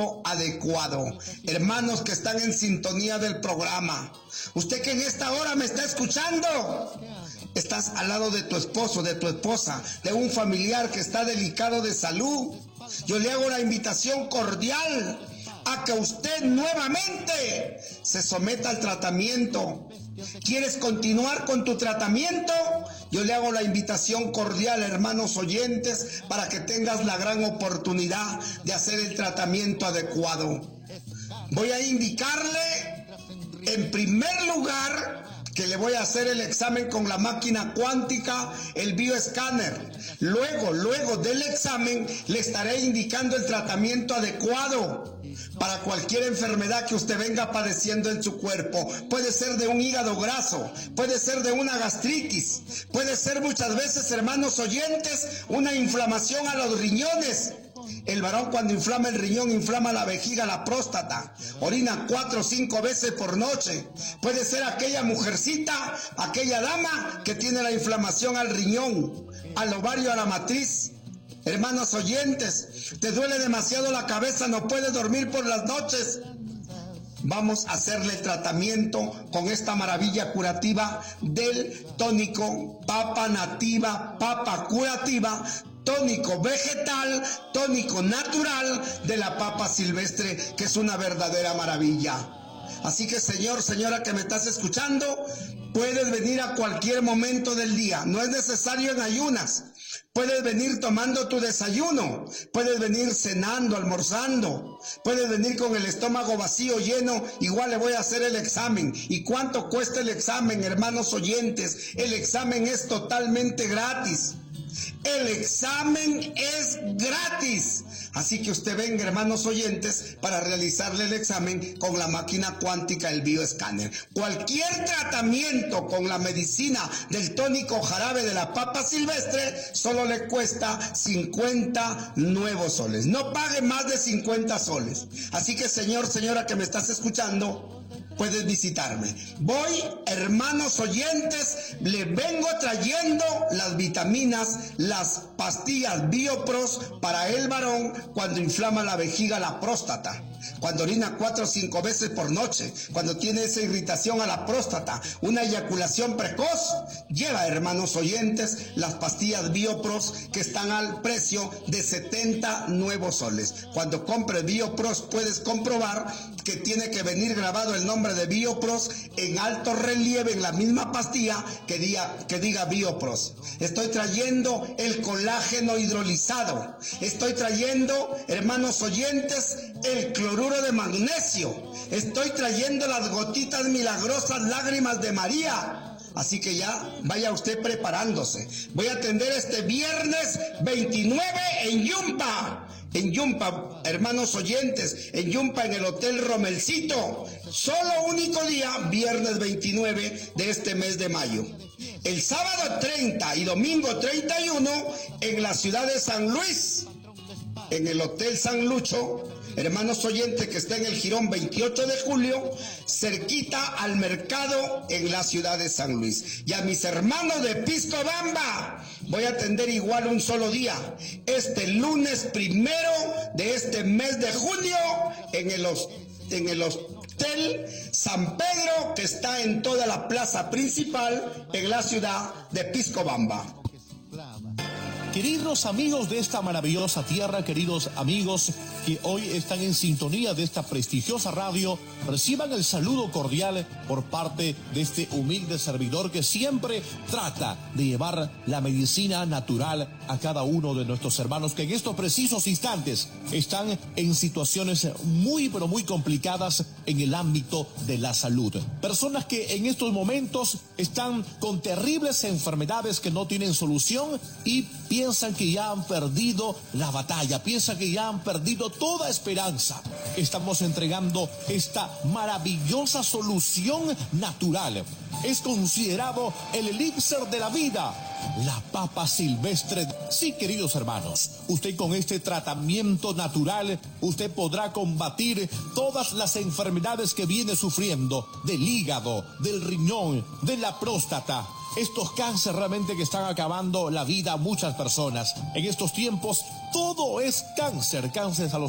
tratamiento adecuado. Hermanos que están en sintonía del programa, usted que en esta hora me está escuchando, estás al lado de tu esposo, de tu esposa, de un familiar que está delicado de salud, yo le hago la invitación cordial a que usted nuevamente se someta al tratamiento. ¿Quieres continuar con tu tratamiento? Yo le hago la invitación cordial, hermanos oyentes, para que tengas la gran oportunidad de hacer el tratamiento adecuado. Voy a indicarle, en primer lugar, que le voy a hacer el examen con la máquina cuántica, el bioescáner. Luego del examen, le estaré indicando el tratamiento adecuado para cualquier enfermedad que usted venga padeciendo en su cuerpo. Puede ser de un hígado graso, puede ser de una gastritis, puede ser muchas veces, hermanos oyentes, una inflamación a los riñones. El varón cuando inflama el riñón, inflama la vejiga, la próstata, orina 4 o 5 veces por noche. Puede ser aquella mujercita, aquella dama que tiene la inflamación al riñón, al ovario, a la matriz. Hermanos oyentes, te duele demasiado la cabeza, no puedes dormir por las noches. Vamos a hacerle tratamiento con esta maravilla curativa del tónico Papa Nativa, Papa Curativa, tónico vegetal, tónico natural de la papa silvestre, que es una verdadera maravilla. Así que, señor, señora que me estás escuchando, puedes venir a cualquier momento del día, no es necesario en ayunas. Puedes venir tomando tu desayuno, puedes venir cenando, almorzando, puedes venir con el estómago vacío, lleno, igual le voy a hacer el examen. ¿Y cuánto cuesta el examen, hermanos oyentes? El examen es totalmente gratis. El examen es gratis. Así que usted venga, hermanos oyentes, para realizarle el examen con la máquina cuántica, el bioescáner. Cualquier tratamiento con la medicina del tónico jarabe de la papa silvestre solo le cuesta 50 nuevos soles. No pague más de 50 soles. Así que, señor, señora que me estás escuchando, puedes visitarme. Voy, hermanos oyentes, le vengo trayendo las vitaminas, las pastillas Biopros para el varón cuando inflama la vejiga, la próstata, cuando orina 4 o 5 veces por noche, cuando tiene esa irritación a la próstata, una eyaculación precoz. Lleva, hermanos oyentes, las pastillas Biopros que están al precio de 70 nuevos soles. Cuando compres Biopros puedes comprobar que tiene que venir grabado el nombre de Biopros en alto relieve en la misma pastilla que diga Biopros. Estoy trayendo el colágeno hidrolizado. Estoy trayendo, hermanos oyentes, el cloruro de magnesio. Estoy trayendo las gotitas milagrosas lágrimas de María. Así que ya vaya usted preparándose. Voy a atender este viernes 29 en Yumpa. En Yumpa, hermanos oyentes, en Yumpa, en el Hotel Romelcito. Solo único día, viernes 29 de este mes de mayo. El sábado 30 y domingo 31 en la ciudad de San Luis, en el Hotel San Lucho, hermanos oyentes, que está en el Jirón 28 de julio, cerquita al mercado en la ciudad de San Luis. Y a mis hermanos de Piscobamba, voy a atender igual un solo día, este lunes 1 de este mes de junio, en el Hotel San Pedro, que está en toda la plaza principal en la ciudad de Piscobamba. Queridos amigos de esta maravillosa tierra, queridos amigos que hoy están en sintonía de esta prestigiosa radio, reciban el saludo cordial por parte de este humilde servidor que siempre trata de llevar la medicina natural a cada uno de nuestros hermanos que en estos precisos instantes están en situaciones muy pero muy complicadas en el ámbito de la salud. Personas que en estos momentos están con terribles enfermedades que no tienen solución y piensan que ya han perdido la batalla, piensan que ya han perdido toda esperanza. Estamos entregando esta maravillosa solución natural. Es considerado el elixir de la vida, la papa silvestre. Sí, queridos hermanos, usted con este tratamiento natural, usted podrá combatir todas las enfermedades que viene sufriendo, del hígado, del riñón, de la próstata. Estos cánceres realmente que están acabando la vida a muchas personas. En estos tiempos todo es cáncer, cáncer a los